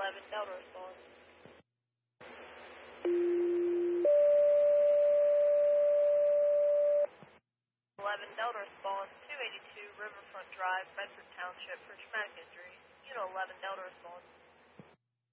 11 Delta response. 11 Delta response, 282 Riverfront Drive, Bedford Township for traumatic injury. Unit 11 Delta response.